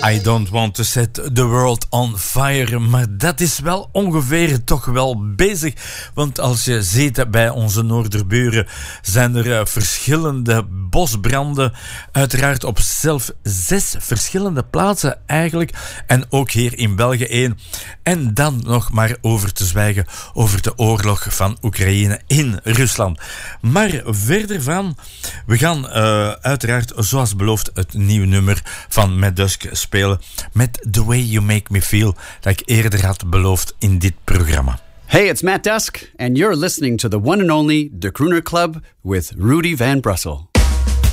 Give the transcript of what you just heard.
I don't want to set the world on fire. Maar dat is wel ongeveer toch wel bezig. Want als je ziet bij onze noorderburen zijn er verschillende bosbranden. Uiteraard op zelfs 6 verschillende plaatsen eigenlijk. En ook hier in België 1. En dan nog maar over te zwijgen over de oorlog van Oekraïne in Rusland. Maar verder van, we gaan uiteraard zoals beloofd het nieuwe nummer van Matt Dusk spelen met The Way You Make Me Feel, dat ik eerder had beloofd in dit programma. Hey, it's Matt Dusk, and you're listening to the one and only De Crooner Club with Rudy Van Brussel.